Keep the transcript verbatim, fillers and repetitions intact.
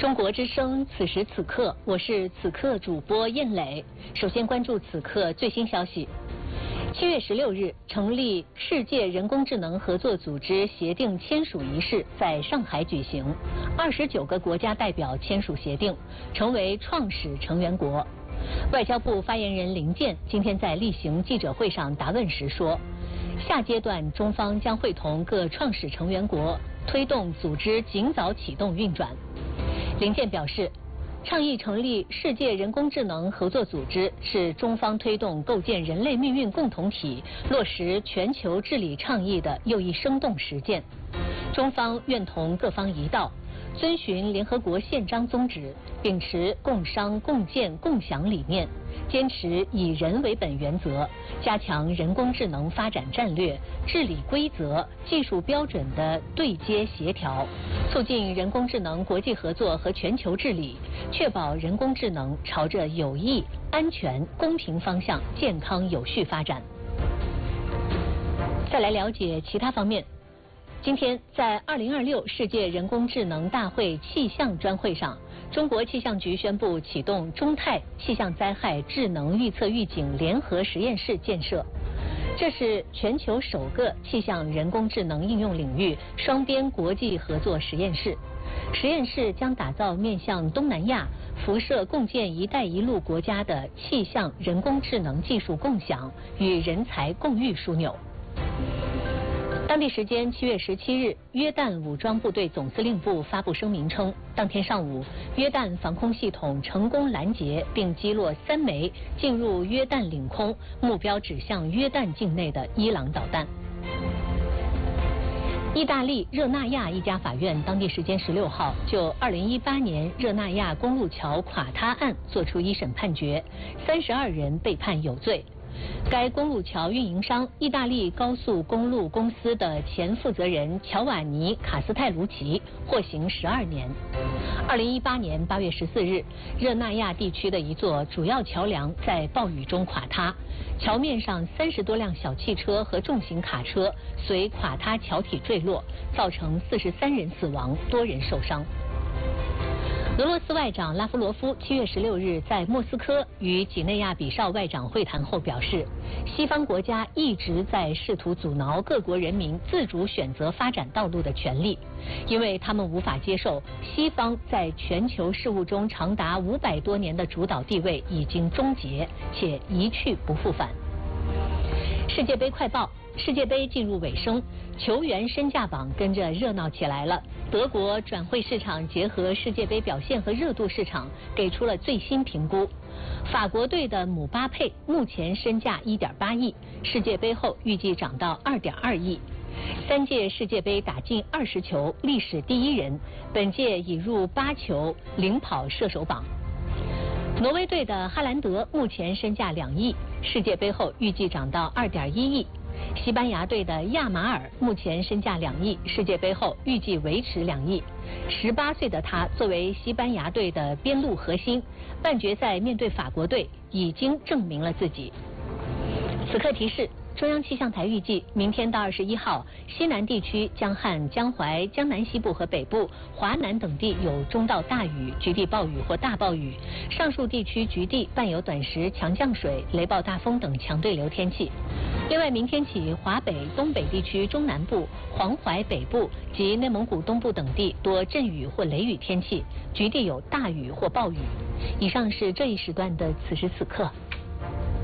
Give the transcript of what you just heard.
中国之声，此时此刻，我是此刻主播燕磊。首先关注此刻最新消息。七月十六日，成立世界人工智能合作组织协定签署仪式在上海举行，二十九个国家代表签署协定，成为创始成员国。外交部发言人林健今天在例行记者会上答问时说，下阶段中方将会同各创始成员国推动组织尽早启动运转。林健表示，倡议成立世界人工智能合作组织是中方推动构建人类命运共同体、落实全球治理倡议的又一生动实践。中方愿同各方一道，遵循联合国宪章宗旨，秉持共商共建共享理念，坚持以人为本原则，加强人工智能发展战略、治理规则、技术标准的对接协调，促进人工智能国际合作和全球治理，确保人工智能朝着有益、安全、公平方向健康有序发展。再来了解其他方面。今天在二零二六世界人工智能大会气象专会上，中国气象局宣布启动中泰气象灾害智能预测预警联合实验室建设。这是全球首个气象人工智能应用领域双边国际合作实验室。实验室将打造面向东南亚、辐射共建“一带一路”国家的气象人工智能技术共享与人才共育枢纽。当地时间七月十七日，约旦武装部队总司令部发布声明称，当天上午，约旦防空系统成功拦截并击落三枚进入约旦领空、目标指向约旦境内的伊朗导弹。意大利热那亚一家法院当地时间十六号就二零一八年热那亚公路桥垮塌案作出一审判决，三十二人被判有罪。该公路桥运营商意大利高速公路公司的前负责人乔瓦尼·卡斯泰卢奇获刑十二年。二零一八年八月十四日，热那亚地区的一座主要桥梁在暴雨中垮塌，桥面上三十多辆小汽车和重型卡车随垮塌桥体坠落，造成四十三人死亡，多人受伤。俄罗斯外长拉夫罗夫七月十六日在莫斯科与几内亚比绍外长会谈后表示，西方国家一直在试图阻挠各国人民自主选择发展道路的权利，因为他们无法接受西方在全球事务中长达五百多年的主导地位已经终结，且一去不复返。世界杯快报，世界杯进入尾声，球员身价榜跟着热闹起来了。德国转会市场结合世界杯表现和热度市场，给出了最新评估。法国队的姆巴佩目前身价 一点八亿，世界杯后预计涨到 二点二亿。三届世界杯打进二十球，历史第一人，本届已入八球，领跑射手榜。挪威队的哈兰德目前身价两亿，世界杯后预计涨到 二点一亿。西班牙队的亚马尔目前身价两亿，世界杯后预计维持两亿。十八岁的他作为西班牙队的边路核心，半决赛面对法国队已经证明了自己。此刻提示，中央气象台预计，明天到二十一号，西南地区江汉、江淮、江南西部和北部、华南等地有中到大雨，局地暴雨或大暴雨；上述地区局地伴有短时强降水、雷暴大风等强对流天气。另外，明天起，华北、东北地区中南部、黄淮北部及内蒙古东部等地多阵雨或雷雨天气，局地有大雨或暴雨。以上是这一时段的此时此刻。